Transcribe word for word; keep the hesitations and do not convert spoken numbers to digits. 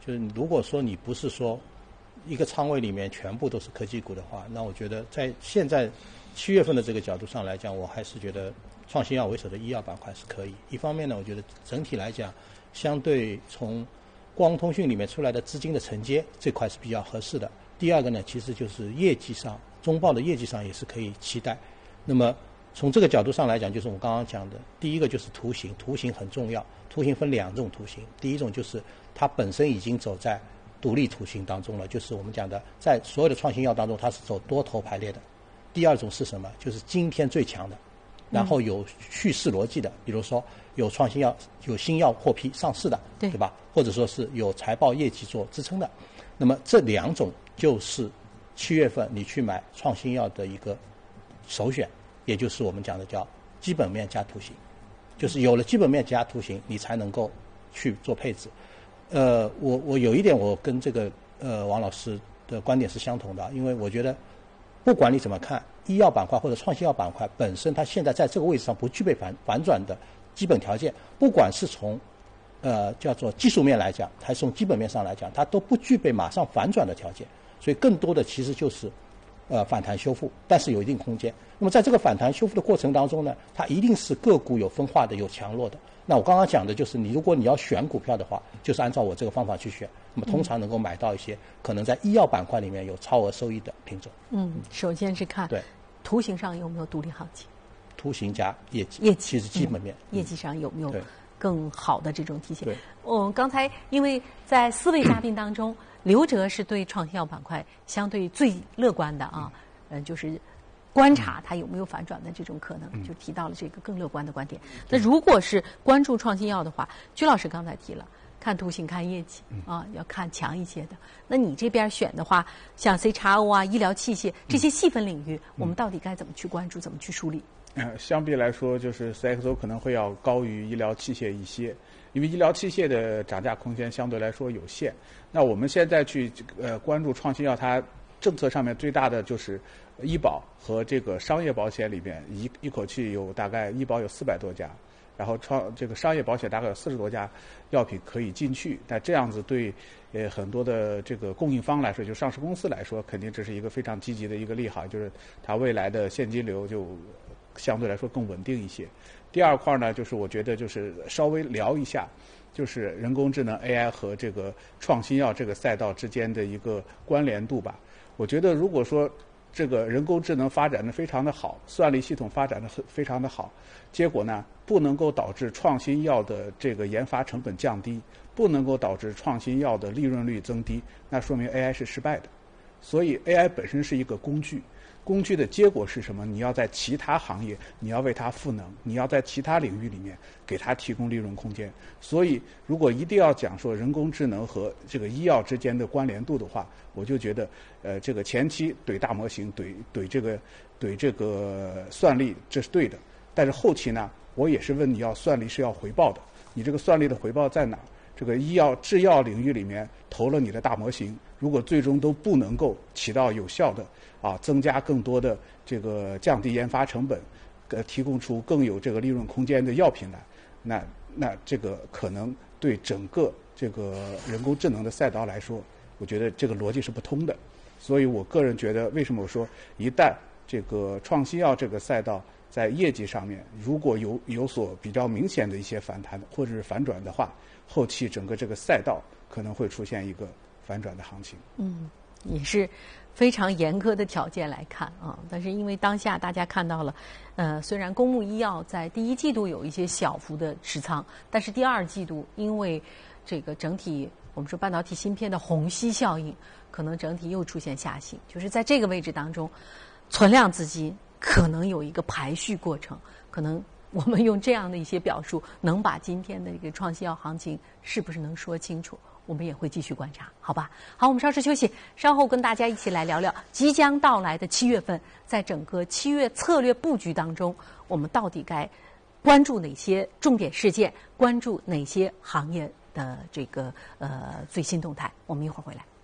就是如果说你不是说一个仓位里面全部都是科技股的话，那我觉得在现在七月份的这个角度上来讲，我还是觉得创新药为首的医药板块是可以。一方面呢，我觉得整体来讲，相对从光通讯里面出来的资金的承接这块是比较合适的。第二个呢，其实就是业绩上，中报的业绩上也是可以期待。那么从这个角度上来讲，就是我刚刚讲的，第一个就是图形，图形很重要。图形分两种图形，第一种就是它本身已经走在独立图形当中了，就是我们讲的在所有的创新药当中它是走多头排列的。第二种是什么？就是今天最强的，然后有叙事逻辑的，比如说有创新药、有新药获批上市的，对吧？或者说是有财报业绩做支撑的。那么这两种就是七月份你去买创新药的一个首选，也就是我们讲的叫基本面加图形，就是有了基本面加图形，你才能够去做配置。呃，我我有一点我跟这个呃王老师的观点是相同的，因为我觉得不管你怎么看，医药板块或者创新药板块本身，它现在在这个位置上不具备反反转的基本条件，不管是从呃叫做技术面来讲，还是从基本面上来讲，它都不具备马上反转的条件，所以更多的其实就是呃反弹修复，但是有一定空间。那么在这个反弹修复的过程当中呢，它一定是个股有分化的，有强弱的。那我刚刚讲的就是，你如果你要选股票的话，就是按照我这个方法去选，那么通常能够买到一些可能在医药板块里面有超额收益的品种。 嗯，首先是看对图形上有没有独立行情， 图形加业绩， 业绩其实基本面、 嗯、业绩上有没有对更好的这种体现。 对， 我、嗯、刚才因为在四位嘉宾当中，刘哲是对创新药板块相对最乐观的啊，嗯、呃，就是观察它有没有反转的这种可能，就提到了这个更乐观的观点。那如果是关注创新药的话，居老师刚才提了，看图形、看业绩啊，要看强一些的。那你这边选的话，像 C X O 啊、医疗器械这些细分领域，我们到底该怎么去关注，怎么去梳理？ 呃，相比来说，就是 C X O 可能会要高于医疗器械一些，因为医疗器械的涨价空间相对来说有限。那我们现在去呃关注创新药，它政策上面最大的就是医保和这个商业保险里边一一口气有大概医保有四百多家，然后创这个商业保险大概有四十多家药品可以进去。那这样子对呃很多的这个供应方来说，就上市公司来说，肯定这是一个非常积极的一个利好，就是它未来的现金流就相对来说更稳定一些。第二块呢，就是我觉得就是稍微聊一下，就是人工智能 A I 和这个创新药这个赛道之间的一个关联度吧。我觉得如果说这个人工智能发展的非常的好，算力系统发展的非常的好，结果呢不能够导致创新药的这个研发成本降低，不能够导致创新药的利润率增低，那说明 A I 是失败的。所以 A I 本身是一个工具，工具的结果是什么？你要在其他行业，你要为它赋能，你要在其他领域里面给它提供利润空间。所以如果一定要讲说人工智能和这个医药之间的关联度的话，我就觉得呃这个前期怼大模型，怼怼这个怼这个算力，这是对的。但是后期呢，我也是问你要算力是要回报的，你这个算力的回报在哪？这个医药制药领域里面投了你的大模型，如果最终都不能够起到有效的啊增加更多的这个降低研发成本，呃提供出更有这个利润空间的药品来，那那这个可能对整个这个人工智能的赛道来说，我觉得这个逻辑是不通的。所以我个人觉得，为什么我说一旦这个创新药这个赛道在业绩上面如果有有所比较明显的一些反弹或者是反转的话，后期整个这个赛道可能会出现一个反转的行情。 嗯，也是非常严苛的条件来看啊。但是因为当下大家看到了，呃，虽然公募医药在第一季度有一些小幅的持仓，但是第二季度因为这个整体我们说半导体芯片的虹吸效应，可能整体又出现下行，就是在这个位置当中，存量资金可能有一个排序过程，可能我们用这样的一些表述，能把今天的一个创新药行情是不是能说清楚？我们也会继续观察，好吧？好，我们稍事休息，稍后跟大家一起来聊聊即将到来的七月份，在整个七月策略布局当中，我们到底该关注哪些重点事件，关注哪些行业的这个呃最新动态？我们一会儿回来。